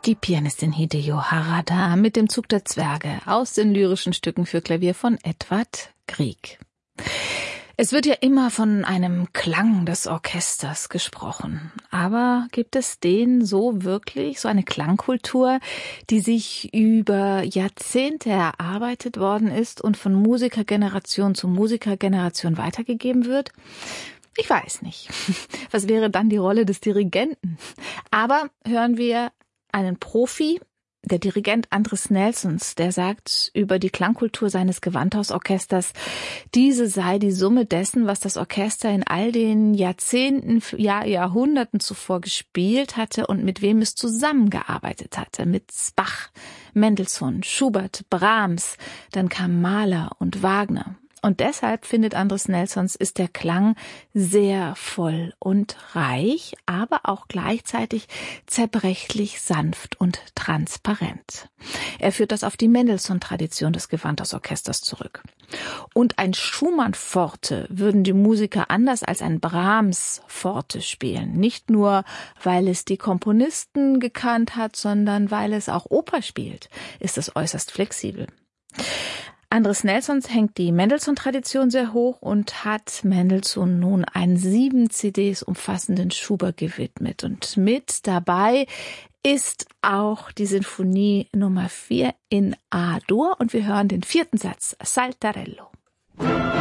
Die Pianistin Hideo Harada mit dem Zug der Zwerge aus den lyrischen Stücken für Klavier von Edvard Grieg. Es wird ja immer von einem Klang des Orchesters gesprochen. Aber gibt es den so wirklich, so eine Klangkultur, die sich über Jahrzehnte erarbeitet worden ist und von Musikergeneration zu Musikergeneration weitergegeben wird? Ich weiß nicht. Was wäre dann die Rolle des Dirigenten? Aber hören wir einen Profi, der Dirigent Andris Nelsons, der sagt über die Klangkultur seines Gewandhausorchesters, diese sei die Summe dessen, was das Orchester in all den Jahrzehnten, ja Jahrhunderten zuvor gespielt hatte und mit wem es zusammengearbeitet hatte. Mit Bach, Mendelssohn, Schubert, Brahms, dann kam Mahler und Wagner. Und deshalb, findet Andris Nelsons, ist der Klang sehr voll und reich, aber auch gleichzeitig zerbrechlich, sanft und transparent. Er führt das auf die Mendelssohn-Tradition des Gewandhausorchesters zurück. Und ein Schumann-Forte würden die Musiker anders als ein Brahms-Forte spielen. Nicht nur, weil es die Komponisten gekannt hat, sondern weil es auch Oper spielt, ist es äußerst flexibel. Andris Nelsons hängt die Mendelssohn-Tradition sehr hoch und hat Mendelssohn nun einen 7 CDs umfassenden Schubert gewidmet. Und mit dabei ist auch die Sinfonie Nummer 4 in A-Dur und wir hören den 4. Satz, Saltarello.